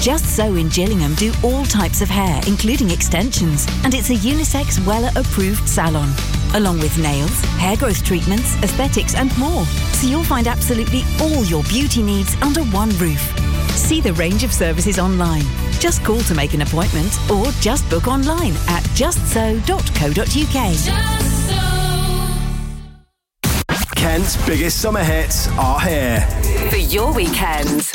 Just So in Gillingham do all types of hair, including extensions, and it's a unisex Wella-approved salon, along with nails, hair growth treatments, aesthetics and more. So you'll find absolutely all your beauty needs under one roof. See the range of services online. Just call to make an appointment or just book online at justso.co.uk. Kent's biggest summer hits are here. For your weekend.